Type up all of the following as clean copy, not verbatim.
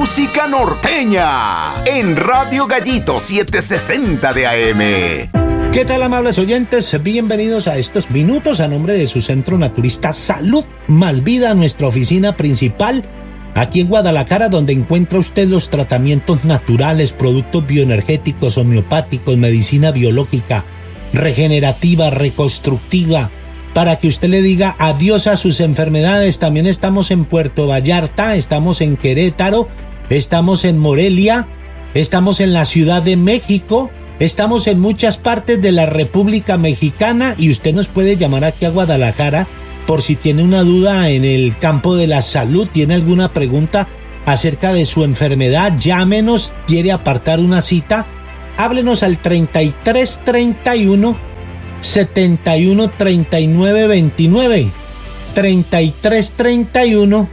música norteña en Radio Gallito 760 de AM. ¿Qué tal, amables oyentes? Bienvenidos a estos minutos a nombre de su centro naturista Salud Más Vida, nuestra oficina principal aquí en Guadalajara, donde encuentra usted los tratamientos naturales, productos bioenergéticos, homeopáticos, medicina biológica, regenerativa, reconstructiva, para que usted le diga adiós a sus enfermedades. También estamos en Puerto Vallarta, estamos en Querétaro, estamos en Morelia, estamos en la Ciudad de México, estamos en muchas partes de la República Mexicana y usted nos puede llamar aquí a Guadalajara por si tiene una duda en el campo de la salud, tiene alguna pregunta acerca de su enfermedad, llámenos, quiere apartar una cita, háblenos al 3331 71 39 29, 3331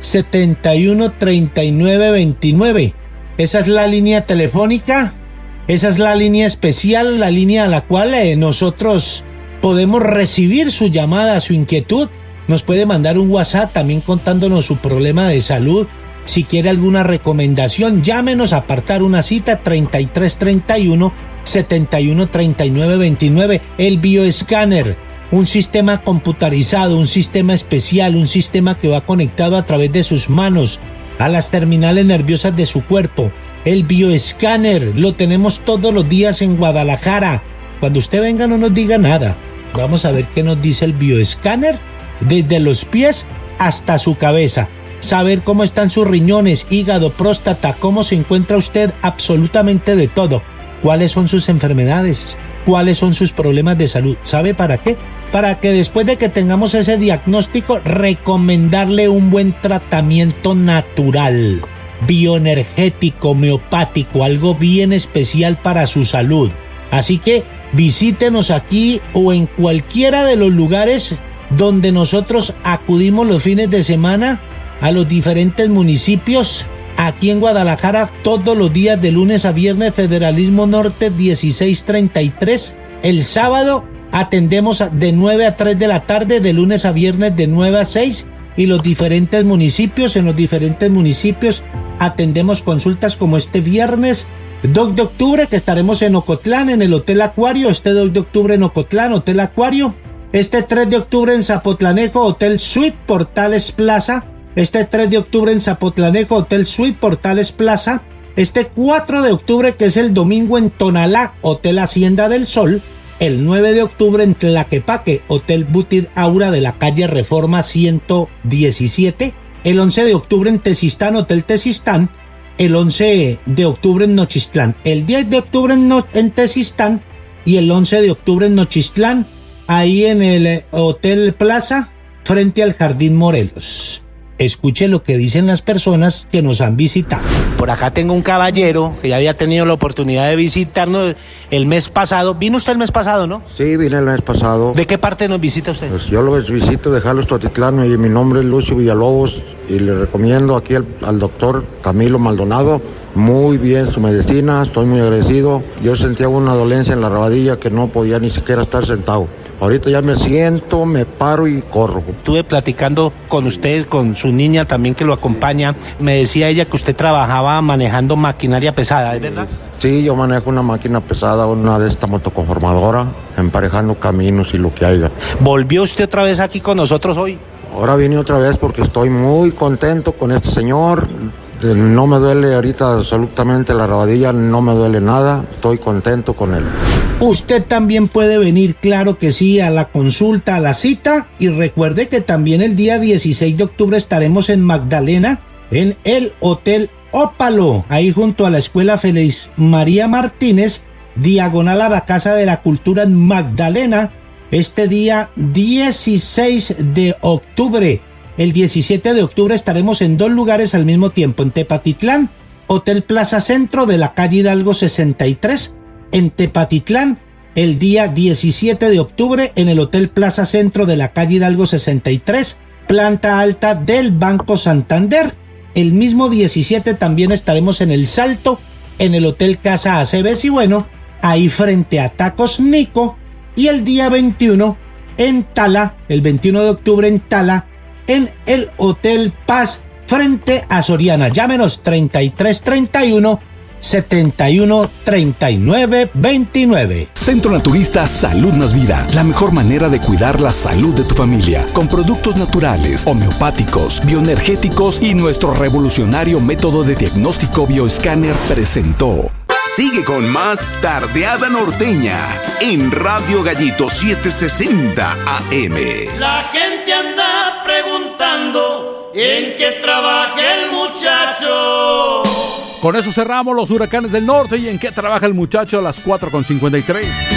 71 39 29. Esa es la línea telefónica, esa es la línea especial, la línea a la cual nosotros podemos recibir su llamada, su inquietud. Nos puede mandar un WhatsApp también contándonos su problema de salud. Si quiere alguna recomendación, llámenos a apartar una cita, 3331 71 39 29. El bioescáner, un sistema computarizado, un sistema especial, un sistema que va conectado a través de sus manos a las terminales nerviosas de su cuerpo. El bioescáner lo tenemos todos los días en Guadalajara. Cuando usted venga no nos diga nada. Vamos a ver qué nos dice el bioescáner desde los pies hasta su cabeza. Saber cómo están sus riñones, hígado, próstata, cómo se encuentra usted, absolutamente de todo. ¿Cuáles son sus enfermedades? ¿Cuáles son sus problemas de salud? ¿Sabe para qué? Para que después de que tengamos ese diagnóstico, recomendarle un buen tratamiento natural, bioenergético, homeopático, algo bien especial para su salud. Así que visítenos aquí o en cualquiera de los lugares donde nosotros acudimos los fines de semana a los diferentes municipios. Aquí en Guadalajara, todos los días de lunes a viernes, Federalismo Norte 1633. El sábado atendemos de 9 a 3 de la tarde, de lunes a viernes de 9 a 6. Y los diferentes municipios, en los diferentes municipios atendemos consultas como este viernes 2 de octubre, que estaremos en Ocotlán, en el Hotel Acuario. Este 2 de octubre en Ocotlán, Hotel Acuario. Este 3 de octubre en Zapotlanejo, Hotel Suite, Portales Plaza. Este 3 de octubre en Zapotlanejo, Hotel Suite, Portales Plaza. Este 4 de octubre, que es el domingo, en Tonalá, Hotel Hacienda del Sol. El 9 de octubre en Tlaquepaque, Hotel Butit Aura de la calle Reforma 117. El 11 de octubre en Tezistán, Hotel Tezistán. El 11 de octubre en Nochistlán. El 10 de octubre en Tezistán. Y el 11 de octubre en Nochistlán, ahí en el Hotel Plaza, frente al Jardín Morelos. Escuche lo que dicen las personas que nos han visitado. Por acá tengo un caballero que ya había tenido la oportunidad de visitarnos el mes pasado. ¿Vino usted el mes pasado, no? Sí, vine el mes pasado. ¿De qué parte nos visita usted? Pues yo lo visito de Jalos, Totitlán, y mi nombre es Lucio Villalobos y le recomiendo aquí al doctor Camilo Maldonado. Muy bien su medicina, estoy muy agradecido. Yo sentía una dolencia en la rabadilla que no podía ni siquiera estar sentado. Ahorita ya me siento, me paro y corro. Estuve platicando con usted, con su niña también que lo acompaña. Me decía ella que usted trabajaba manejando maquinaria pesada, ¿es verdad? Sí, yo manejo una máquina pesada, una de esta motoconformadora, emparejando caminos y lo que haya. ¿Volvió usted otra vez aquí con nosotros hoy? Ahora vine otra vez porque estoy muy contento con este señor. No me duele ahorita absolutamente la rabadilla, no me duele nada, estoy contento con él. Usted también puede venir, claro que sí, a la consulta, a la cita, y recuerde que también el día 16 de octubre estaremos en Magdalena, en el Hotel Ópalo, ahí junto a la Escuela Félix María Martínez, diagonal a la Casa de la Cultura en Magdalena, este día 16 de octubre. El 17 de octubre estaremos en 2 lugares al mismo tiempo, en Tepatitlán, Hotel Plaza Centro de la calle Hidalgo 63, en Tepatitlán, el día 17 de octubre en el Hotel Plaza Centro de la calle Hidalgo 63, planta alta del Banco Santander. El mismo 17 también estaremos en El Salto, en el Hotel Casa Aceves y bueno, ahí frente a Tacos Nico. Y el día 21 en Tala, el 21 de octubre en Tala, en el Hotel Paz frente a Soriana. Llámenos 3331 713929. Centro Naturista Salud Más Vida, la mejor manera de cuidar la salud de tu familia, con productos naturales, homeopáticos, bioenergéticos y nuestro revolucionario método de diagnóstico bioescáner presentó. Sigue con más Tardeada Norteña en Radio Gallito 760 AM. La gente anda preguntando en qué trabaja el muchacho. Con eso cerramos los Huracanes del Norte y en qué trabaja el muchacho a las 4:53.